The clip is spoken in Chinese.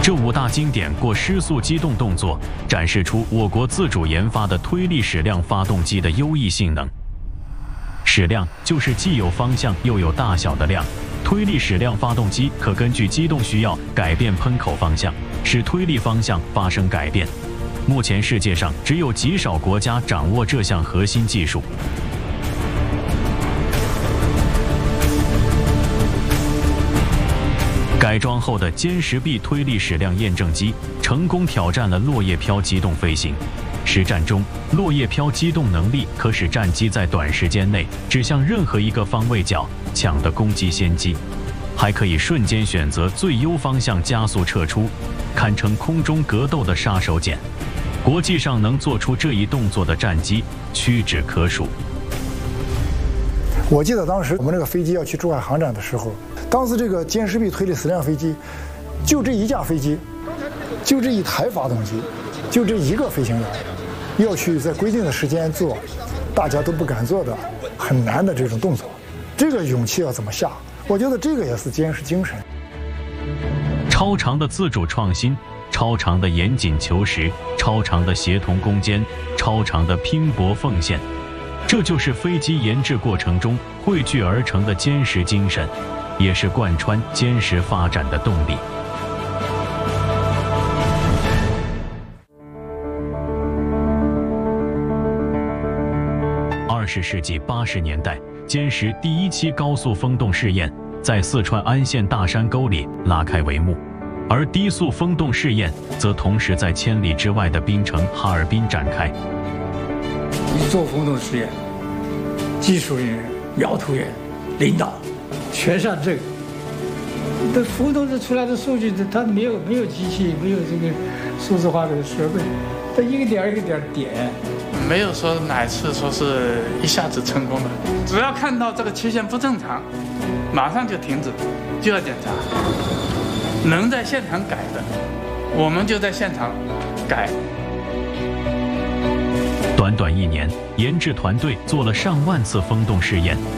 这5大经典过失速机动动作，展示出我国自主研发的推力矢量发动机的优异性能。矢量就是既有方向又有大小的量，推力矢量发动机可根据机动需要改变喷口方向，使推力方向发生改变。目前世界上只有极少国家掌握这项核心技术。改装后的歼10 B 推力矢量验证机成功挑战了落叶飘机动飞行。实战中，落叶飘机动能力可使战机在短时间内指向任何一个方位角，抢得攻击先机，还可以瞬间选择最优方向加速撤出，堪称空中格斗的杀手锏。国际上能做出这一动作的战机屈指可数。 我记得当时我们这个飞机要去珠海航展的时候，当时这个歼10 B 推力矢量飞机，就这一架飞机，就这一台发动机，就这一个飞行员，要去在规定的时间做大家都不敢做的很难的这种动作，这个勇气要怎么下？我觉得这个也是歼10精神。 超长的自主创新，超长的严谨求实，超长的协同攻坚，超长的拼搏奉献，这就是飞机研制过程中汇聚而成的歼10精神，也是贯穿歼10发展的动力。20世纪80年代，歼10第1期高速风洞试验在四川安县大山沟里拉开帷幕，而低速风洞试验则同时在千里之外的槟城哈尔滨展开。 一做风洞试验，技术人员、苗图员、领导全上阵。这风洞出来的数据，它没有机器，没有这个数字化的设备，它一个点一个点点。 没有说哪次说是一下子成功的，只要看到这个曲线不正常，马上就停止，就要检查。能在现场改的，我们就在现场改。 短短1年，研制团队做了上万次风洞试验，